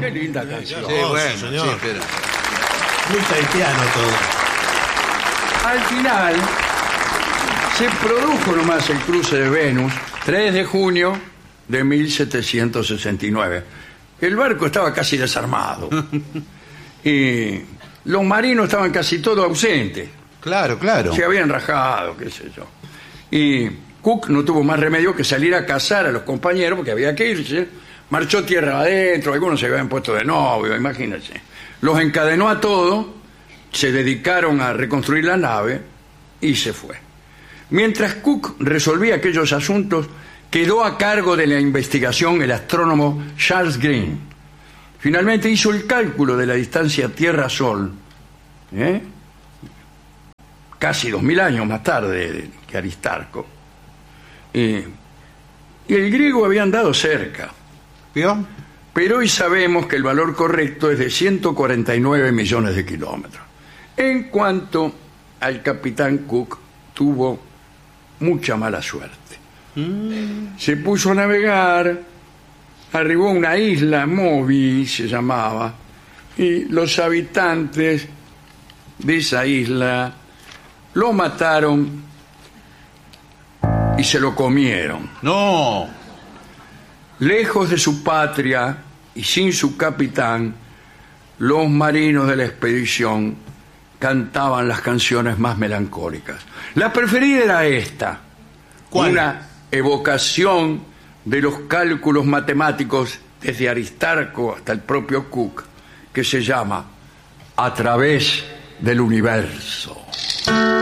Qué linda canción. Sí, bueno, señor. sí, pero... Muy tahitiano todo. Al final se produjo nomás el cruce de Venus, 3 de junio de 1769. El barco estaba casi desarmado y los marinos estaban casi todos ausentes. Claro, claro. Se habían rajado, qué sé yo. Y Cook no tuvo más remedio que salir a cazar a los compañeros porque había que irse. Marchó tierra adentro, algunos se habían puesto de novio, imagínense. Los encadenó a todos, se dedicaron a reconstruir la nave y se fue. Mientras Cook resolvía aquellos asuntos, quedó a cargo de la investigación el astrónomo Charles Green. Finalmente hizo el cálculo de la distancia Tierra-Sol, casi 2000 años más tarde que Aristarco. Y el griego había andado cerca. ¿Vio? Pero hoy sabemos que el valor correcto es de 149 millones de kilómetros. En cuanto al capitán Cook, tuvo mucha mala suerte. Se puso a navegar, arribó a una isla, Moby se llamaba, y los habitantes de esa isla lo mataron y se lo comieron. No. Lejos de su patria y sin su capitán, los marinos de la expedición cantaban las canciones más melancólicas. La preferida era esta. ¿Cuál? Una evocación de los cálculos matemáticos desde Aristarco hasta el propio Cook, que se llama A través del universo.